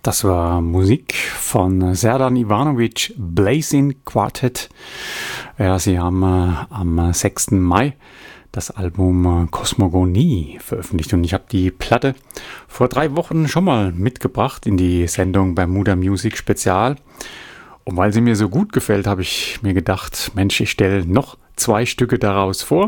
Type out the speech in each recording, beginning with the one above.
Das war Musik von Serdan Ivanovic, Blazin Quartet. Ja, sie haben am 6. Mai das Album Kosmogonie veröffentlicht und ich habe die Platte vor 3 Wochen schon mal mitgebracht in die Sendung Bermuda Music Spezial. Und weil sie mir so gut gefällt, habe ich mir gedacht, Mensch, ich stelle noch 2 Stücke daraus vor.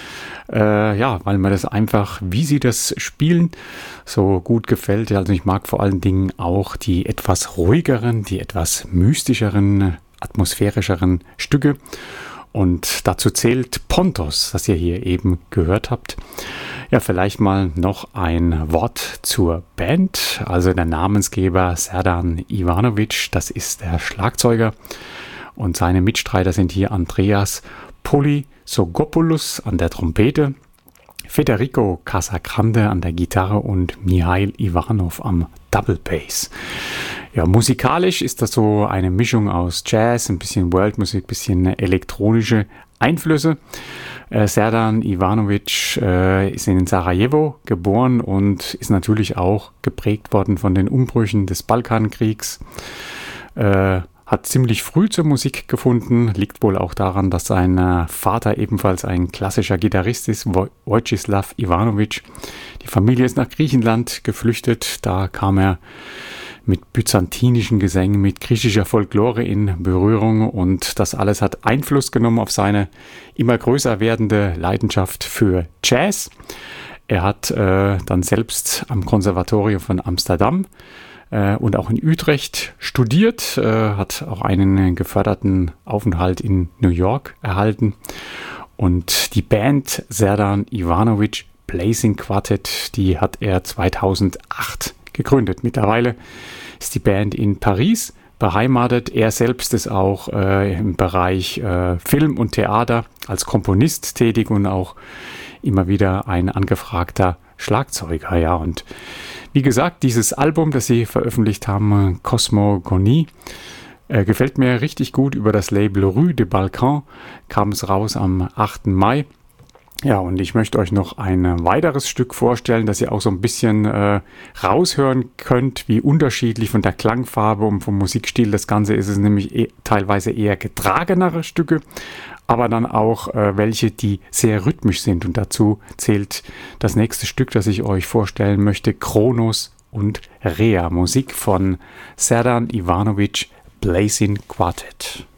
Weil mir das einfach, wie sie das spielen, so gut gefällt. Also ich mag vor allen Dingen auch die etwas ruhigeren, die etwas mystischeren, atmosphärischeren Stücke. Und dazu zählt Pontos, das ihr hier eben gehört habt. Ja, vielleicht mal noch ein Wort zur Band. Also der Namensgeber Serdan Ivanovic, das ist der Schlagzeuger. Und seine Mitstreiter sind hier Andreas Polysogopoulos an der Trompete, Federico Casagrande an der Gitarre und Mihail Ivanov am Double Bass. Ja, musikalisch ist das so eine Mischung aus Jazz, ein bisschen Worldmusik, ein bisschen elektronische Einflüsse. Serdan Ivanovic ist in Sarajevo geboren und ist natürlich auch geprägt worden von den Umbrüchen des Balkankriegs. Hat ziemlich früh zur Musik gefunden, liegt wohl auch daran, dass sein Vater ebenfalls ein klassischer Gitarrist ist, Wojcislav Ivanovic. Die Familie ist nach Griechenland geflüchtet, da kam er mit byzantinischen Gesängen, mit griechischer Folklore in Berührung und das alles hat Einfluss genommen auf seine immer größer werdende Leidenschaft für Jazz. Er hat dann selbst am Konservatorium von Amsterdam und auch in Utrecht studiert, hat auch einen geförderten Aufenthalt in New York erhalten. Und die Band Serdan Ivanovic Blazin Quartet, die hat er 2008 gegründet. Mittlerweile ist die Band in Paris beheimatet. Er selbst ist auch im Bereich Film und Theater als Komponist tätig und auch immer wieder ein angefragter Schlagzeuger. Ja, und wie gesagt, dieses Album, das sie veröffentlicht haben, Kosmogonie, gefällt mir richtig gut. Über das Label Rue de Balkan kam es raus am 8. Mai. Ja, und ich möchte euch noch ein weiteres Stück vorstellen, dass ihr auch so ein bisschen raushören könnt, wie unterschiedlich von der Klangfarbe und vom Musikstil das Ganze ist. Es nämlich teilweise eher getragenere Stücke, aber dann auch welche, die sehr rhythmisch sind. Und dazu zählt das nächste Stück, das ich euch vorstellen möchte, Kronos und Rea, Musik von Serdan Ivanovic, Blazin Quartet.